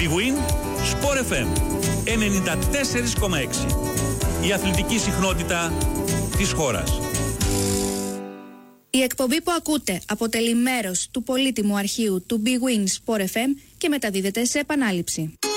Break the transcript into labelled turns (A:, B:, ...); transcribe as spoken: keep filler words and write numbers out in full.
A: Big Win Sport εφ εμ ενενήντα τέσσερα κόμμα έξι. Η αθλητική συχνότητα της χώρας.
B: Η εκπομπή που ακούτε αποτελεί μέρος του πολύτιμου αρχείου του Big Win Sport εφ εμ και μεταδίδεται σε επανάληψη.